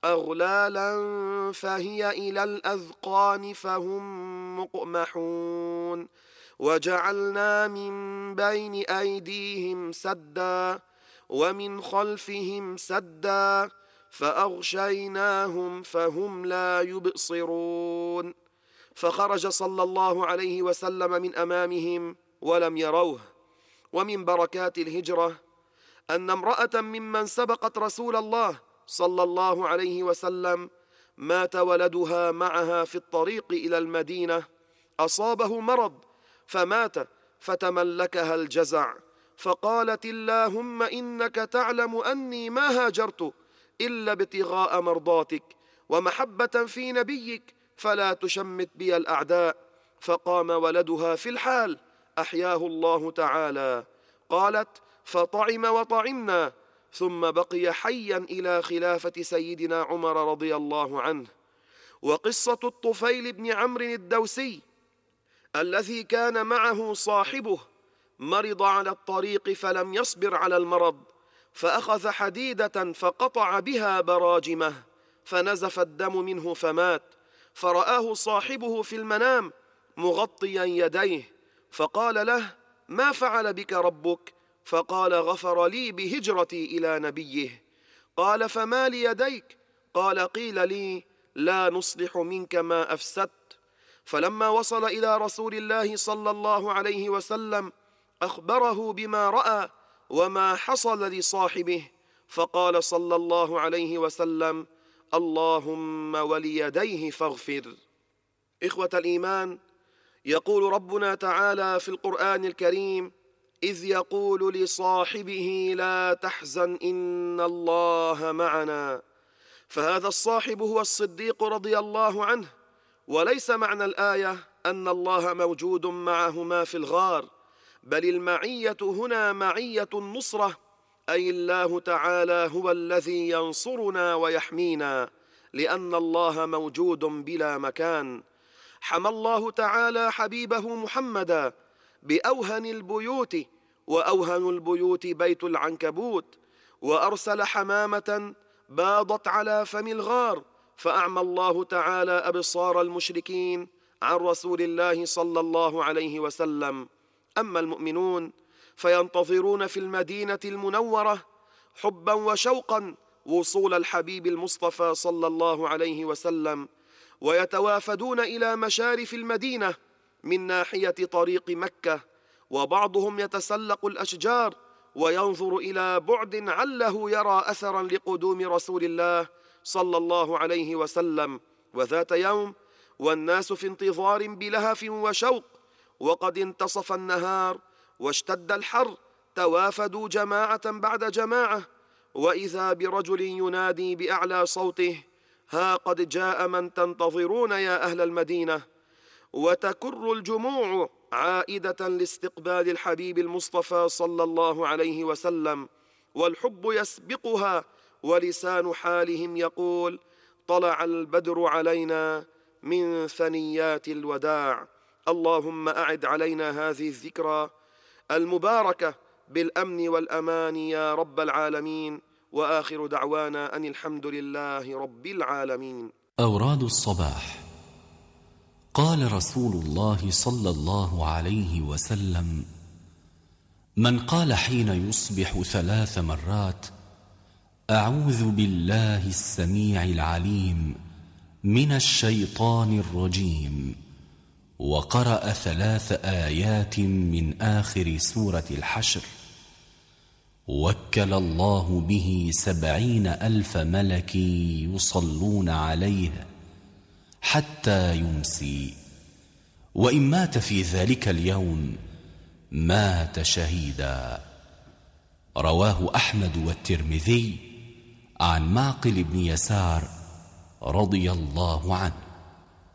أغلالا فهي إلى الأذقان فهم مقمحون وجعلنا من بين أيديهم سدا ومن خلفهم سدا فأغشيناهم فهم لا يبصرون فخرج صلى الله عليه وسلم من أمامهم ولم يروه. ومن بركات الهجرة أن امرأة ممن سبقت رسول الله صلى الله عليه وسلم مات ولدها معها في الطريق إلى المدينة، أصابه مرض فمات، فتملكها الجزع، فقالت: اللهم إنك تعلم أني ما هاجرت إلا ابتغاء مرضاتك ومحبة في نبيك، فلا تشمت بي الأعداء. فقام ولدها في الحال أحياه الله تعالى. قالت: فطعم وطعمنا، ثم بقي حيا إلى خلافة سيدنا عمر رضي الله عنه. وقصة الطفيل بن عمرو الدوسي الذي كان معه صاحبه مرض على الطريق فلم يصبر على المرض، فأخذ حديدة فقطع بها براجمه فنزف الدم منه فمات، فرآه صاحبه في المنام مغطيا يديه، فقال له: ما فعل بك ربك؟ فقال: غفر لي بهجرتي إلى نبيه. قال: فما ليديك؟ قال: قيل لي: لا نصلح منك ما أفسدت. فلما وصل إلى رسول الله صلى الله عليه وسلم أخبره بما رأى وما حصل لصاحبه، فقال صلى الله عليه وسلم: اللهم وليديه فاغفر. إخوة الإيمان، يقول ربنا تعالى في القرآن الكريم: إذ يقول لصاحبه لا تحزن إن الله معنا. فهذا الصاحب هو الصديق رضي الله عنه. وليس معنى الآية أن الله موجود معهما في الغار، بل المعية هنا معية النصرة، أي الله تعالى هو الذي ينصرنا ويحمينا، لأن الله موجود بلا مكان. حمى الله تعالى حبيبه محمدا بأوهن البيوت، وأوهن البيوت بيت العنكبوت، وأرسل حمامة باضت على فم الغار، فأعمى الله تعالى أبصار المشركين عن رسول الله صلى الله عليه وسلم. أما المؤمنون فينتظرون في المدينة المنورة حبا وشوقا وصول الحبيب المصطفى صلى الله عليه وسلم، ويتوافدون إلى مشارف المدينة من ناحية طريق مكة، وبعضهم يتسلق الأشجار وينظر إلى بعد عله يرى أثرا لقدوم رسول الله صلى الله عليه وسلم. وذات يوم والناس في انتظار بلهف وشوق، وقد انتصف النهار واشتد الحر، توافدوا جماعة بعد جماعة، وإذا برجل ينادي بأعلى صوته: ها قد جاء من تنتظرون يا أهل المدينة. وتكر الجموع عائدة لاستقبال الحبيب المصطفى صلى الله عليه وسلم، والحب يسبقها، ولسان حالهم يقول: طلع البدر علينا من ثنيات الوداع. اللهم أعد علينا هذه الذكرى المباركة بالأمن والأمان يا رب العالمين. وآخر دعوانا أن الحمد لله رب العالمين. أوراد الصباح. قال رسول الله صلى الله عليه وسلم: من قال حين يصبح 3 مرات: أعوذ بالله السميع العليم من الشيطان الرجيم، وقرأ 3 آيات من آخر سورة الحشر، وكل الله به 70,000 ملك يصلون عليه حتى يمسي، وإن مات في ذلك اليوم مات شهيدا. رواه أحمد والترمذي عن معقل بن يسار رضي الله عنه.